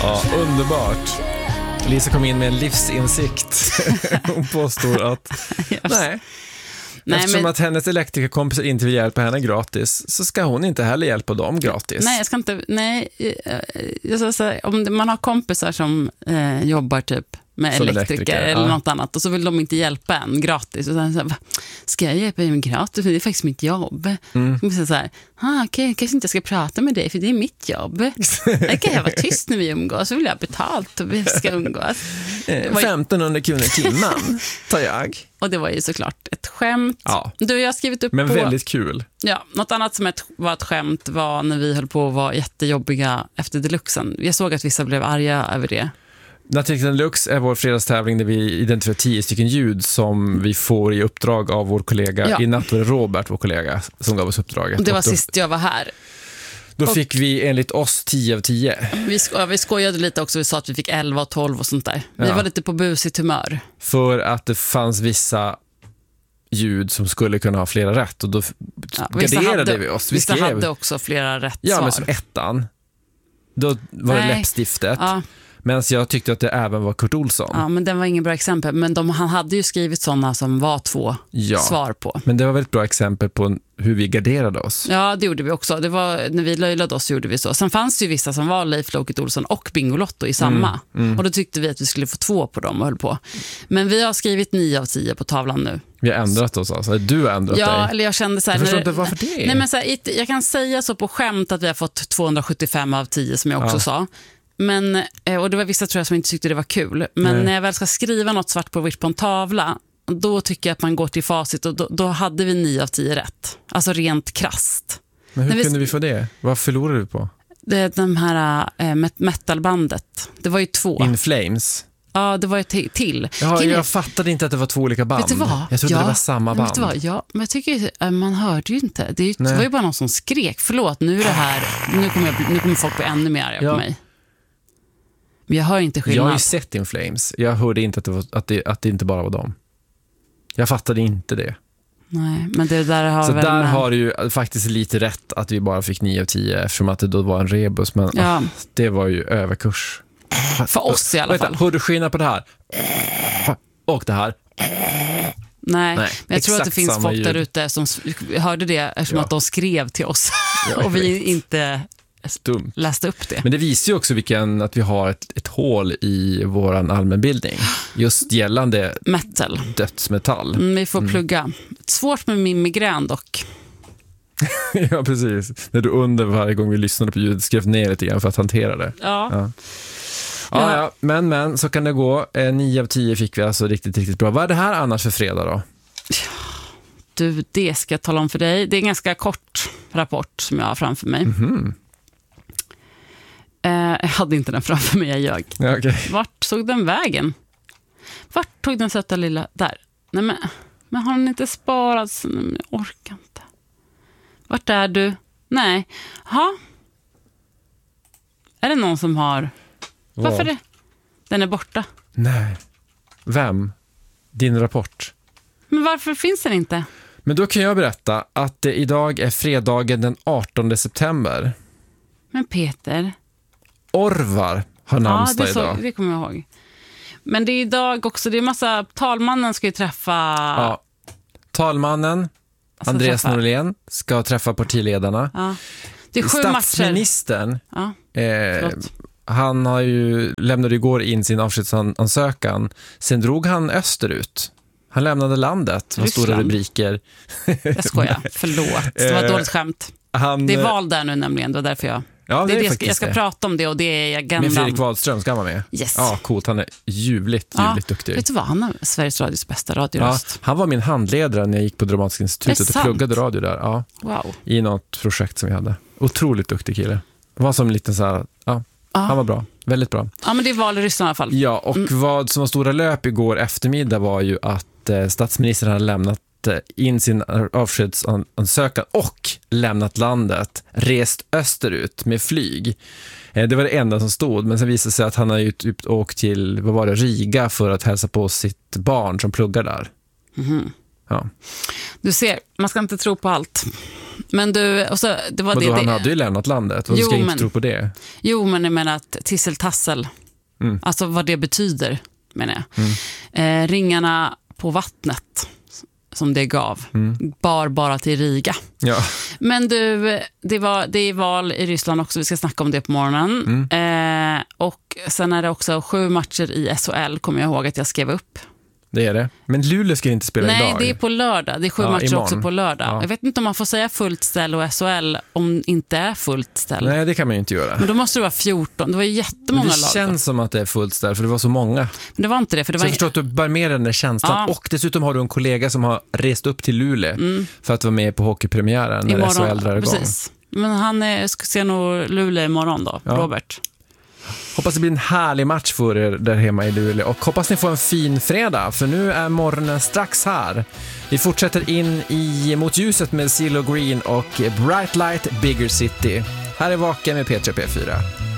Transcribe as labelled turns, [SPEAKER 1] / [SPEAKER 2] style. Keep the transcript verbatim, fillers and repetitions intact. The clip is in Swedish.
[SPEAKER 1] Ja, underbart. Lisa kom in med en livsinsikt. Hon påstår att
[SPEAKER 2] Yes.
[SPEAKER 1] nej,
[SPEAKER 2] Nej,
[SPEAKER 1] eftersom
[SPEAKER 2] men-
[SPEAKER 1] att hennes elektrikerkompisar inte vill hjälpa henne gratis, så ska hon inte heller hjälpa dem gratis.
[SPEAKER 2] Nej, jag ska inte, nej, eh, jag ska säga, om man har kompisar som eh, jobbar typ med
[SPEAKER 1] Som
[SPEAKER 2] elektriker,
[SPEAKER 1] elektriker,
[SPEAKER 2] eller
[SPEAKER 1] ja.
[SPEAKER 2] något annat, och så vill de inte hjälpa en gratis. Och sen så här, "Va, ska jag hjälpa en gratis? För det är faktiskt mitt jobb. Mm. Så säger så här, ah, okej, jag kanske inte ska prata med dig, för det är mitt jobb. Jag kan jag vara tyst när vi umgås, så vill jag ha betalt och vi ska umgås.
[SPEAKER 1] Eh,
[SPEAKER 2] var ju-
[SPEAKER 1] femtonhundra kronor i timmen tar jag.
[SPEAKER 2] Och det var ju såklart ett skämt.
[SPEAKER 1] Ja.
[SPEAKER 2] Du, jag har skrivit upp
[SPEAKER 1] Men
[SPEAKER 2] på...
[SPEAKER 1] väldigt kul.
[SPEAKER 2] Ja, något annat som ett, var ett skämt var när vi höll på att vara jättejobbiga efter deluxen. Jag såg att vissa blev arga över det.
[SPEAKER 1] Naturligtvis Deluxe är vår fredagstävling där vi identifierar tio stycken ljud som vi får i uppdrag av vår kollega.
[SPEAKER 2] Ja.
[SPEAKER 1] I natt var det Robert, vår kollega, som gav oss uppdraget.
[SPEAKER 2] Och det var
[SPEAKER 1] Och då,
[SPEAKER 2] sist jag var här.
[SPEAKER 1] Då
[SPEAKER 2] och-
[SPEAKER 1] fick vi enligt oss tio av tio.
[SPEAKER 2] Vi, sko- ja, vi skojade lite också, vi sa att vi fick elva och tolv och sånt där. Vi
[SPEAKER 1] Ja.
[SPEAKER 2] var lite på busigt humör.
[SPEAKER 1] För att det fanns vissa ljud som skulle kunna ha flera rätt. Och då
[SPEAKER 2] Ja, vissa
[SPEAKER 1] garderade
[SPEAKER 2] hade,
[SPEAKER 1] vi oss. Vi
[SPEAKER 2] vissa
[SPEAKER 1] skrev,
[SPEAKER 2] hade också flera rätt
[SPEAKER 1] ja,
[SPEAKER 2] svar.
[SPEAKER 1] men som ettan. Då var det
[SPEAKER 2] Nej.
[SPEAKER 1] läppstiftet.
[SPEAKER 2] Ja,
[SPEAKER 1] Medan jag tyckte att det även var Kurt Olsson.
[SPEAKER 2] ja, men den var ingen bra exempel. Men de, han hade ju skrivit sådana som var två
[SPEAKER 1] Ja.
[SPEAKER 2] svar på.
[SPEAKER 1] Men det var väl ett bra exempel på hur vi garderade oss.
[SPEAKER 2] Ja, det gjorde vi också. Det var, när vi löjlade oss gjorde vi så. Sen fanns det ju vissa som var Leif Loket Olsson och Bingolotto i samma.
[SPEAKER 1] Mm, mm.
[SPEAKER 2] Och då tyckte vi att vi skulle få två på dem och höll på. Men vi har skrivit nio av tio på tavlan nu.
[SPEAKER 1] Vi har ändrat oss alltså. Du har ändrat
[SPEAKER 2] Ja,
[SPEAKER 1] dig.
[SPEAKER 2] eller jag kände så här...
[SPEAKER 1] Jag förstår
[SPEAKER 2] när-
[SPEAKER 1] inte varför det.
[SPEAKER 2] Nej, men så här, it- jag kan säga så på skämt att vi har fått tvåhundrasjuttiofem av tio som jag också
[SPEAKER 1] Ja.
[SPEAKER 2] sa. Men, eh, och det var vissa tror jag som inte tyckte det var kul. Men
[SPEAKER 1] Nej.
[SPEAKER 2] när jag väl ska skriva något svart på vitt på en tavla, då tycker jag att man går till facit och då, då hade vi nio av tio rätt. Alltså rent krasst.
[SPEAKER 1] Men hur
[SPEAKER 2] när vi-
[SPEAKER 1] kunde vi få det? Vad förlorade vi på?
[SPEAKER 2] Det, de här äh, met- metalbandet, det var ju två.
[SPEAKER 1] In Flames.
[SPEAKER 2] Ja, det var ju t- till.
[SPEAKER 1] Ja,
[SPEAKER 2] Killen-
[SPEAKER 1] jag fattade inte att det var två olika band.
[SPEAKER 2] Vet du vad?
[SPEAKER 1] Jag trodde
[SPEAKER 2] Ja,
[SPEAKER 1] det var samma
[SPEAKER 2] men
[SPEAKER 1] band.
[SPEAKER 2] Vet du vad? Ja, men jag tycker ju- äh, man hörde ju inte. Det, är ju, det
[SPEAKER 1] Nej.
[SPEAKER 2] var ju bara någon som skrek. Förlåt, nu är det här. Nu kommer, jag, bli- nu kommer folk bli ännu mer arga
[SPEAKER 1] Ja.
[SPEAKER 2] på mig. Men jag hör inte
[SPEAKER 1] Jag har
[SPEAKER 2] skillnad.
[SPEAKER 1] ju sett In Flames. Jag hörde inte att det, var, att det, att det inte bara var dem. Jag fattade inte det.
[SPEAKER 2] Nej, men det där har
[SPEAKER 1] Så
[SPEAKER 2] väl
[SPEAKER 1] där
[SPEAKER 2] med...
[SPEAKER 1] har du ju faktiskt lite rätt att vi bara fick nio av tio eftersom att det då var en rebus. Men
[SPEAKER 2] Ja.
[SPEAKER 1] ah, det var ju överkurs.
[SPEAKER 2] För oss i alla
[SPEAKER 1] Vänta,
[SPEAKER 2] fall.
[SPEAKER 1] hör du skillnad på det här? Och det här?
[SPEAKER 2] Nej,
[SPEAKER 1] Nej,
[SPEAKER 2] men jag tror att det
[SPEAKER 1] exakt
[SPEAKER 2] finns
[SPEAKER 1] samma
[SPEAKER 2] folk där
[SPEAKER 1] ljud.
[SPEAKER 2] ute som s- hörde det eftersom
[SPEAKER 1] Ja.
[SPEAKER 2] att de skrev till oss.
[SPEAKER 1] Ja,
[SPEAKER 2] och vi
[SPEAKER 1] jag vet.
[SPEAKER 2] inte
[SPEAKER 1] Dumt.
[SPEAKER 2] läste upp det.
[SPEAKER 1] Men det visar ju också vilken, att vi har ett, ett hål i våran allmänbildning. Just gällande
[SPEAKER 2] Metal.
[SPEAKER 1] dödsmetall.
[SPEAKER 2] Mm, vi får plugga. Svårt med min migrän dock.
[SPEAKER 1] Ja, precis. När du under varje gång vi lyssnade på ljudet skrev ner lite grann för att hantera det.
[SPEAKER 2] Ja.
[SPEAKER 1] Ja. Ja, ja. Men, men, så kan det gå. Eh, nio av tio fick vi alltså riktigt, riktigt bra. Vad är det här annars för fredag då?
[SPEAKER 2] Du, det ska jag tala om för dig. Det är en ganska kort rapport som jag har framför mig.
[SPEAKER 1] Mhm.
[SPEAKER 2] Eh, jag hade inte den framför mig, jag ljög.
[SPEAKER 1] Ja, okej.
[SPEAKER 2] Vart tog den vägen? Vart tog den söta lilla... Där. Nej, men, men har den inte sparats? Nej, men jag orkar inte. Vart är du? Nej. Ha? Är det någon som har...
[SPEAKER 1] Vad?
[SPEAKER 2] Varför det? Den är borta.
[SPEAKER 1] Nej. Vem? Din rapport.
[SPEAKER 2] Men varför finns den inte?
[SPEAKER 1] Men då kan jag berätta att det idag är fredagen den artonde september.
[SPEAKER 2] Men Peter...
[SPEAKER 1] Orvar har
[SPEAKER 2] Ja,
[SPEAKER 1] namnsdag
[SPEAKER 2] det, så,
[SPEAKER 1] idag.
[SPEAKER 2] det kommer jag ihåg. Men det är idag också, det är massa, talmannen ska ju träffa...
[SPEAKER 1] Ja. Talmannen,
[SPEAKER 2] alltså
[SPEAKER 1] Andreas
[SPEAKER 2] träffa-
[SPEAKER 1] Norlén, ska träffa partiledarna.
[SPEAKER 2] Ja. Det är sju matcher.
[SPEAKER 1] Statsministern,
[SPEAKER 2] Ja,
[SPEAKER 1] eh,
[SPEAKER 2] förlåt.
[SPEAKER 1] han har ju, lämnade igår in sin avskedsansökan. Sen drog han österut. Han lämnade landet, var stora
[SPEAKER 2] Ryssland.
[SPEAKER 1] rubriker.
[SPEAKER 2] Jag skojar, förlåt. Det var ett
[SPEAKER 1] Eh,
[SPEAKER 2] dåligt skämt.
[SPEAKER 1] Han,
[SPEAKER 2] Det är val där nu nämligen, det var därför jag...
[SPEAKER 1] ja,
[SPEAKER 2] Det är det jag, ska,
[SPEAKER 1] faktiskt
[SPEAKER 2] jag ska
[SPEAKER 1] det.
[SPEAKER 2] prata om det och det är
[SPEAKER 1] Med
[SPEAKER 2] agendan.
[SPEAKER 1] Fredrik Wadström ska han vara med.
[SPEAKER 2] Yes.
[SPEAKER 1] Ja, coolt. Han är ljuvligt,
[SPEAKER 2] Ja,
[SPEAKER 1] ljuvligt duktig.
[SPEAKER 2] Vet du vad, han har Sveriges Radios bästa
[SPEAKER 1] Ja,
[SPEAKER 2] radioröst.
[SPEAKER 1] han var min handledare när jag gick på Dramatiska
[SPEAKER 2] Är
[SPEAKER 1] institutet
[SPEAKER 2] det
[SPEAKER 1] och
[SPEAKER 2] sant?
[SPEAKER 1] pluggade radio där. Ja,
[SPEAKER 2] Wow.
[SPEAKER 1] i något projekt som vi hade. Otroligt duktig kille. Det var som en liten så här, ja,
[SPEAKER 2] Ja.
[SPEAKER 1] han var bra. Väldigt bra.
[SPEAKER 2] Ja, men det är val i Ryssland i alla fall.
[SPEAKER 1] Ja, och
[SPEAKER 2] Mm.
[SPEAKER 1] vad som var stora löp igår eftermiddag var ju att eh, statsministern hade lämnat eh, in sin avskedsansökan och lämnat landet, rest österut med flyg. Eh, det var det enda som stod, men sen visade det sig att han har ju typ åkt till, vad var det, Riga för att hälsa på sitt barn som pluggar där.
[SPEAKER 2] Mhm.
[SPEAKER 1] Ja.
[SPEAKER 2] Du ser, man ska inte tro på allt. Men du, och så, det var
[SPEAKER 1] men
[SPEAKER 2] det,
[SPEAKER 1] då, han
[SPEAKER 2] det.
[SPEAKER 1] hade ju lämnat landet. Vad
[SPEAKER 2] Jo,
[SPEAKER 1] ska jag inte
[SPEAKER 2] men-
[SPEAKER 1] tro på det?
[SPEAKER 2] Jo, men jag menar att tisseltassel,
[SPEAKER 1] Mm.
[SPEAKER 2] alltså vad det betyder, menar jag. Eh, ringarna på vattnet som det gav,
[SPEAKER 1] Mm.
[SPEAKER 2] bar bara till Riga.
[SPEAKER 1] Ja.
[SPEAKER 2] Men du, det, var, det är val i Ryssland också, vi ska snacka om det på morgonen.
[SPEAKER 1] Mm.
[SPEAKER 2] Eh, och sen är det också sju matcher i S H L, kommer jag ihåg att jag skrev upp.
[SPEAKER 1] Det är det. Men Luleå ska inte spela
[SPEAKER 2] Nej,
[SPEAKER 1] idag.
[SPEAKER 2] det är på lördag. Det är sju
[SPEAKER 1] Ja,
[SPEAKER 2] matcher
[SPEAKER 1] imorgon.
[SPEAKER 2] också på lördag.
[SPEAKER 1] Ja.
[SPEAKER 2] Jag vet inte om man får säga fullt ställ och S H L om inte är fullt ställ.
[SPEAKER 1] Nej, det kan man ju inte göra.
[SPEAKER 2] Men då måste det vara fjorton. Det var ju
[SPEAKER 1] Men
[SPEAKER 2] jättemånga
[SPEAKER 1] det
[SPEAKER 2] lag.
[SPEAKER 1] känns som att det är fullt ställ, för det var så många.
[SPEAKER 2] Men det var inte det. För det
[SPEAKER 1] Så
[SPEAKER 2] var
[SPEAKER 1] jag förstår att du bär med den där känslan.
[SPEAKER 2] Ja.
[SPEAKER 1] Och dessutom har du en kollega som har rest upp till Luleå för att vara med på hockeypremiären när S H L drar igång.
[SPEAKER 2] Precis. Men han är, ska se nog Luleå imorgon då,
[SPEAKER 1] Ja.
[SPEAKER 2] Robert.
[SPEAKER 1] Hoppas det blir en härlig match för er där hemma i Luleå. Och hoppas ni får en fin fredag, för nu är morgonen strax här. Vi fortsätter in i mot ljuset med CeeLo Green och Bright Light Bigger City. Här är Vaken med P tre P fyra.